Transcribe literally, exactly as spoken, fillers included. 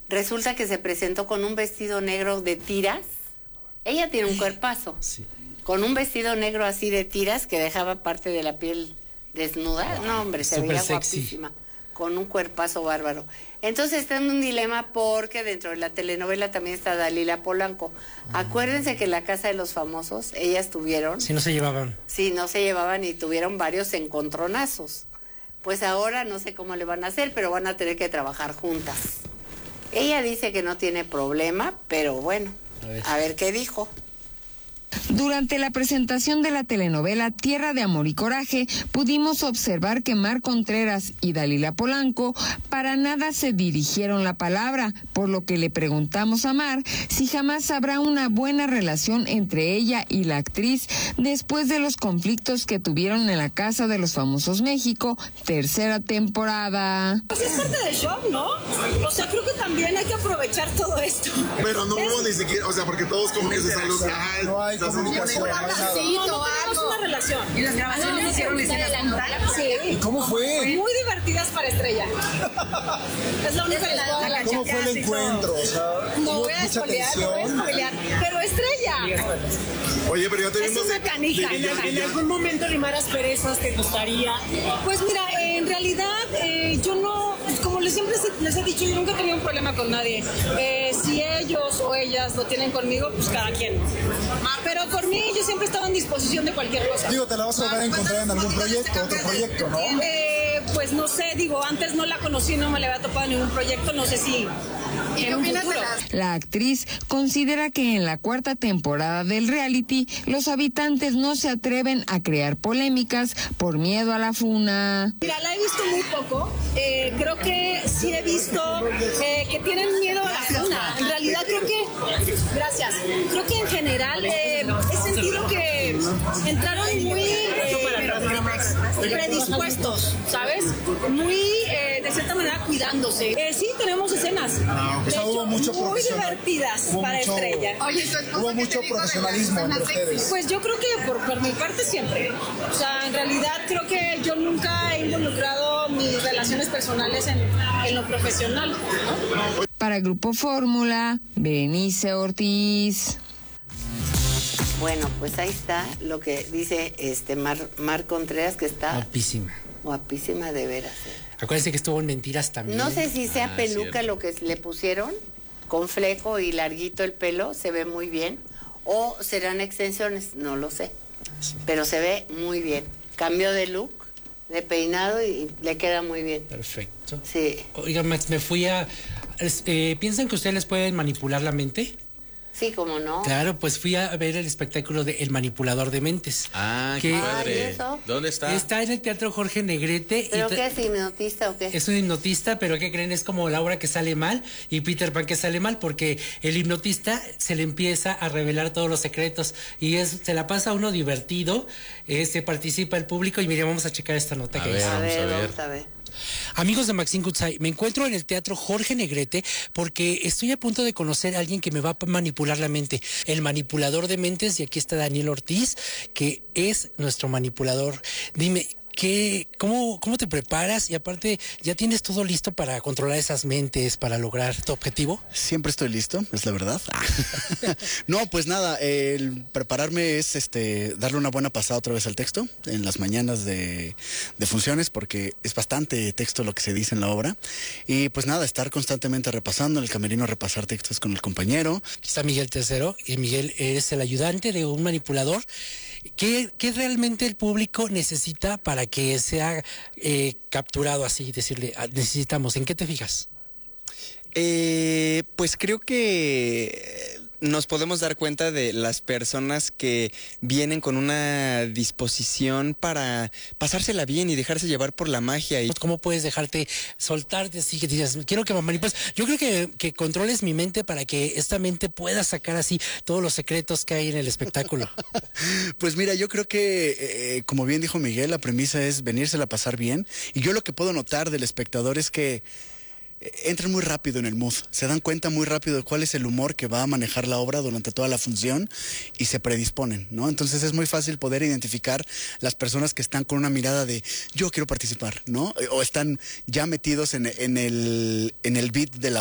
resulta que se presentó con un vestido negro de tiras. Ella tiene un cuerpazo. Sí. Con un vestido negro así de tiras que dejaba parte de la piel desnuda. Wow, no, hombre, se super veía sexy. Guapísima. Con un cuerpazo bárbaro. Entonces está en un dilema porque dentro de la telenovela también está Dalila Polanco. Ah. Acuérdense que en La Casa de los Famosos ellas tuvieron... Sí, no se llevaban. Sí, no se llevaban y tuvieron varios encontronazos. Pues ahora no sé cómo le van a hacer, pero van a tener que trabajar juntas. Ella dice que no tiene problema, pero bueno, a ver, a ver qué dijo. Durante la presentación de la telenovela Tierra de Amor y Coraje, pudimos observar que Mar Contreras y Dalila Polanco para nada se dirigieron la palabra, por lo que le preguntamos a Mar si jamás habrá una buena relación entre ella y la actriz después de los conflictos que tuvieron en La Casa de los Famosos México, tercera temporada. Pues es parte del show, ¿no? O sea, creo que también hay que aprovechar todo esto. Pero no hubo ni siquiera, o sea, porque todos como que se saludan. No hay comunicación, no hay nada. Sí, no, no tenemos una relación. ¿Y las grabaciones no, hicieron escenas juntas? Sí. ¿Cómo fue? Muy divertidas para Estrella. Es la única que les puedo hablar. ¿Cómo fue el encuentro? O sea, no voy a spoilear, no voy a spoilear. Pero Estrella. Oye, pero ya te vimos... Es una canija. ¿En, ¿En algún momento rimar asperezas te gustaría? Pues mira, en realidad eh, yo no... Como les siempre les he dicho, yo nunca he tenido un problema con nadie. Eh, si ellos o ellas lo tienen conmigo, pues cada quien. Pero por mí yo siempre estaba en disposición de cualquier cosa. Digo, te la vas a volver a encontrar en algún proyecto, otro proyecto, ¿no? Eh, pues no sé, digo, antes no la conocí, no me le había topado en ningún proyecto, no sé si en un futuro. La actriz considera que en la cuarta temporada del reality, los habitantes no se atreven a crear polémicas por miedo a la funa. Mira, la he visto muy poco, eh, creo que sí he visto eh, que tienen miedo a la funa. En realidad creo que, gracias, creo que en general eh, he sentido que entraron muy eh, predispuestos, ¿sabes? Muy, eh, de cierta manera, cuidándose. Eh, sí, tenemos escenas, ah, de o sea, hecho, hubo mucho muy divertidas hubo para mucho, Estrella. Oye, hubo mucho profesionalismo entre ustedes. Pues yo creo que por, por mi parte siempre. O sea, en realidad creo que yo nunca he involucrado mis relaciones personales en, en lo profesional, ¿no? Para Grupo Fórmula, Berenice Ortiz. Bueno, pues ahí está lo que dice este Mar, Mar Contreras, que está guapísima. Guapísima de veras. ¿eh? Acuérdense que estuvo en Mentiras también. No sé si sea Ah, peluca cierto. lo que le pusieron, con fleco y larguito el pelo, se ve muy bien. O serán extensiones, no lo sé. Sí. Pero se ve muy bien. Cambio de look, de peinado y le queda muy bien. Perfecto. Sí. Oiga, Max, me fui a... Eh, ¿Piensan que ustedes les pueden manipular la mente? Sí, como no. Claro, pues fui a ver el espectáculo de El Manipulador de Mentes. Ah, que, qué Ay, padre. ¿eso? ¿Dónde está? Está en el Teatro Jorge Negrete. ¿Pero y qué es, hipnotista o qué? Es un hipnotista, pero ¿qué creen? Es como la obra que sale mal y Peter Pan que sale mal, porque el hipnotista se le empieza a revelar todos los secretos y es se la pasa a uno divertido, eh, se participa el público y mire, vamos a checar esta nota A que ver. dice. A Vamos ver, a ver. vamos a ver. Amigos de Maxine Goodside, me encuentro en el Teatro Jorge Negrete porque estoy a punto de conocer a alguien que me va a manipular la mente, el manipulador de mentes, y aquí está Daniel Ortiz, que es nuestro manipulador. Dime, ¿qué, cómo, cómo te preparas? Y aparte, ¿ya tienes todo listo para controlar esas mentes, para lograr tu objetivo? Siempre estoy listo, es la verdad. No, pues nada, el prepararme es este darle una buena pasada otra vez al texto en las mañanas de, de funciones, porque es bastante texto lo que se dice en la obra. Y pues nada, estar constantemente repasando en el camerino, repasar textos con el compañero. Aquí está Miguel Tercero, y Miguel es el ayudante de un manipulador. ¿Qué, qué realmente el público necesita para que sea eh, capturado así? Decirle, necesitamos, ¿en qué te fijas? Eh, pues creo que nos podemos dar cuenta de las personas que vienen con una disposición para pasársela bien y dejarse llevar por la magia. Y ¿cómo puedes dejarte soltarte así que digas, quiero que me manipules? Yo creo que, que controles mi mente para que esta mente pueda sacar así todos los secretos que hay en el espectáculo. Pues mira, yo creo que, eh, como bien dijo Miguel, la premisa es venírsela a pasar bien. Y yo lo que puedo notar del espectador es que entran muy rápido en el mood, se dan cuenta muy rápido de cuál es el humor que va a manejar la obra durante toda la función y se predisponen, ¿no? Entonces es muy fácil poder identificar las personas que están con una mirada de yo quiero participar, ¿no? O están ya metidos en, en el, en el beat de la